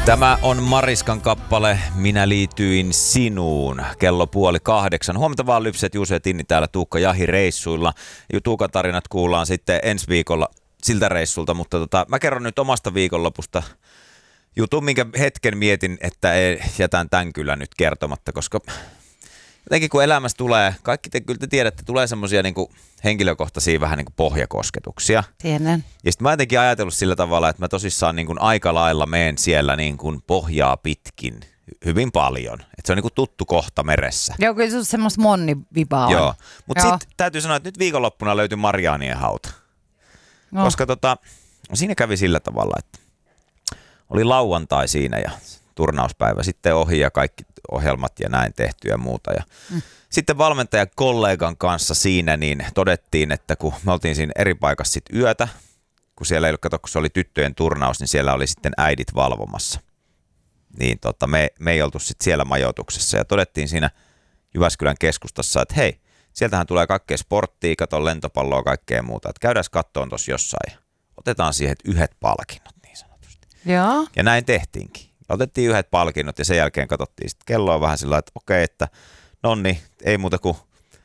Tämä on Mariskan kappale Minä liityin sinuun. Kello 7:30. Huomenta vaan Lypset, Juuso ja Tinni täällä Tuukka Jahi-reissuilla. Tuukan tarinat kuullaan sitten ensi viikolla siltä reissulta, mutta mä kerron nyt omasta viikonlopusta jutun, minkä hetken mietin, että jätän tämän kyllä nyt kertomatta, koska jotenkin kun elämässä tulee, kaikki te kyllä te tiedätte, tulee semmoisia niinku henkilökohtaisia vähän niinku pohjakosketuksia. Tiedän. Ja sitten mä jotenkin ajatellut sillä tavalla, että mä tosissaan niinku aika lailla meen siellä niinku pohjaa pitkin hyvin paljon. Että se on niinku tuttu kohta meressä. Joo, kyllä se on semmoista monnivipaa on. Joo, mutta sitten täytyy sanoa, että nyt viikonloppuna löytyi Mariaanien hauta. No. Koska siinä kävi sillä tavalla, että oli lauantai siinä ja turnauspäivä sitten ohi ja kaikki ohjelmat ja näin tehty ja muuta. Ja sitten valmentajakollegan kanssa siinä niin todettiin, että kun me oltiin siinä eri paikassa sit yötä, kun siellä ei ollut, kun se oli tyttöjen turnaus, niin siellä oli sitten äidit valvomassa. Niin me ei oltu sitten siellä majoituksessa ja todettiin siinä Jyväskylän keskustassa, että hei, sieltähän tulee kaikkea sporttia, kato lentopalloa, kaikkea muuta, että käydään kattoon tuossa jossain ja otetaan siihen yhdet palkinnot niin sanotusti. Joo. Ja näin tehtiinkin. Otettiin yhdet palkinnot ja sen jälkeen katsottiin sitten kelloa vähän sillä että okei, että nonni, ei muuta kuin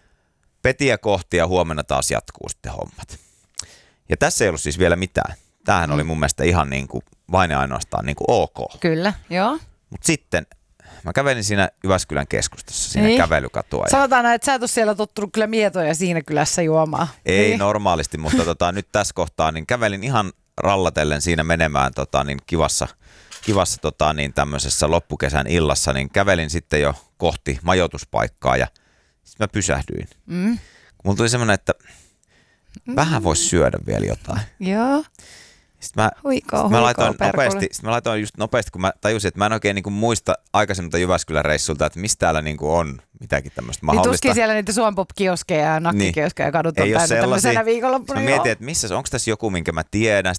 petiä kohti ja huomenna taas jatkuu sitten hommat. Ja tässä ei ollut siis vielä mitään. Tämähän oli mun mielestä ihan niin kuin vain ja ainoastaan niin kuin ok. Kyllä, joo. Mutta sitten mä kävelin siinä Jyväskylän keskustassa, siinä kävelykatua. Sanotaan näin, että sä et ole siellä tottunut kyllä mietoja siinä kylässä juomaan. Ei normaalisti, mutta nyt tässä kohtaa niin kävelin ihan rallatellen siinä menemään niin kivassa niin tämmöisessä loppukesän illassa, niin kävelin sitten jo kohti majoituspaikkaa ja sitten mä pysähdyin. Mulla tuli semmoinen, että vähän voisi syödä vielä jotain. Joo. Sitten mä laitoin just nopeasti, kun mä tajusin, että mä en oikein niinku muista aikaisemmilta Jyväskylän reissulta, että mistä täällä niinku on mitäkin tämmöistä mahdollista. Niin tuskin siellä niitä Suompop-kioskeja ja nakkikioskeja ja kadut on täynnä tämmöisenä viikonloppuna. Mä mietin, että onko tässä joku, minkä mä tiedän.